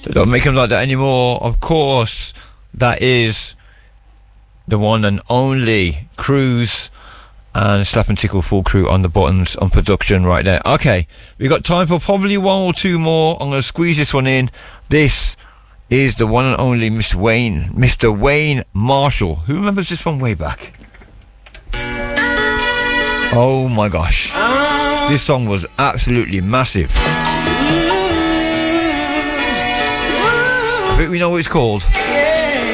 They don't make them like that anymore. Of course, that is the one and only Cruise and Slap and Tickle full crew on the buttons on production right there. Okay, we've got time for probably one or two more. I'm going to squeeze this one in. This is the one and only Mr. Wayne Marshall. Who remembers this from way back? Oh my gosh. This song was absolutely massive. I think we know what it's called.